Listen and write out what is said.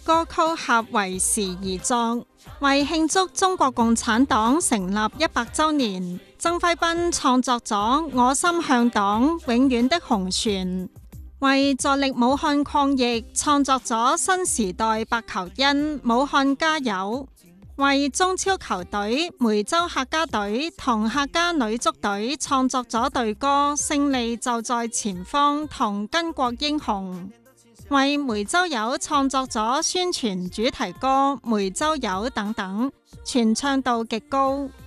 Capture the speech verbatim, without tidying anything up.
歌曲合為時而作，為慶祝中國共產黨成立一百週年，曾輝斌創作咗《我心向黨永遠的紅船》，為助力武漢抗疫創作咗《新時代白求恩》《武漢加油》，為中超球隊梅州客家隊同客家女足隊創作咗隊歌《勝利就在前方》同《巾幗英雄》，為梅州友創作咗宣傳主題歌《梅州友》等等，傳唱度極高。